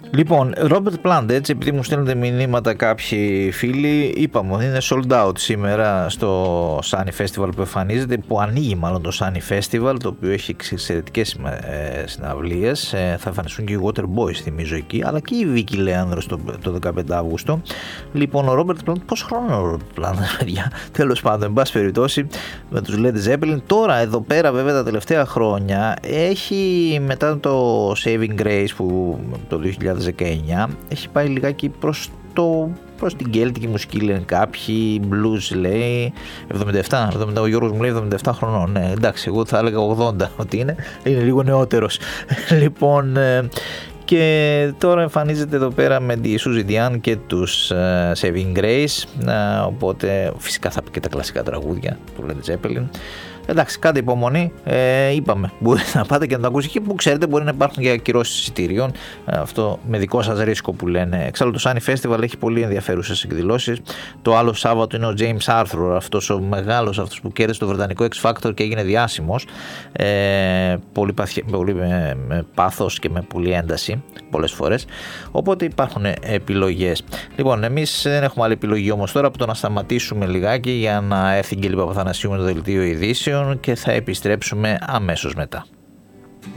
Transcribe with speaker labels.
Speaker 1: Λοιπόν, Robert Plant, έτσι, επειδή μου στέλνετε μηνύματα κάποιοι φίλοι, είπαμε ότι είναι sold out σήμερα στο Sunny Festival που εμφανίζεται, που ανοίγει μάλλον το Sunny Festival, το οποίο έχει εξαιρετικές συναυλίες. Θα εμφανιστούν και οι Water Boys, θυμίζω, εκεί, αλλά και η Βίκη Λέανδρος το 15 Αύγουστο. Λοιπόν, ο Robert Plant, πόσο χρόνο είναι ο Robert Plant, παιδιά, τέλος πάντων, εν πάση περιπτώσει, με τους Led Zeppelin. Τώρα, εδώ πέρα, βέβαια, τα τελευταία χρόνια, έχει μετά το Saving Grace που το 2019 έχει πάει λιγάκι προς την κέλτικη μουσική, λένε κάποιοι, blues λέει, 77, ο Γιώργος μου λέει 77 χρονών, ναι, εντάξει, εγώ θα έλεγα 80 ότι είναι λίγο νεότερος. Λοιπόν, και τώρα εμφανίζεται εδώ πέρα με τη Suzy Diane και τους Saving Grace, οπότε φυσικά θα πει και τα κλασικά τραγούδια του Led Zeppelin. Εντάξει, κάντε υπομονή, είπαμε, μπορείτε να πάτε και να το ακούσετε και που ξέρετε μπορεί να υπάρχουν και ακυρώσεις εισιτηρίων, αυτό με δικό σας ρίσκο που λένε. Εξάλλου το Sunny Festival έχει πολύ ενδιαφέρουσες εκδηλώσεις. Το άλλο Σάββατο είναι ο James Arthur, αυτός ο μεγάλος, αυτός που κέρδισε το βρετανικό X Factor και έγινε διάσημος, πολύ με πάθος και με πολλή ένταση πολλές φορές, οπότε υπάρχουν επιλογές. Λοιπόν, εμείς δεν έχουμε άλλη επιλογή όμως τώρα από το να σταματήσουμε λιγάκι για να έρθει και λίγο Παπαθανασίου με το δελτίο ειδήσεων και θα επιστρέψουμε αμέσως μετά.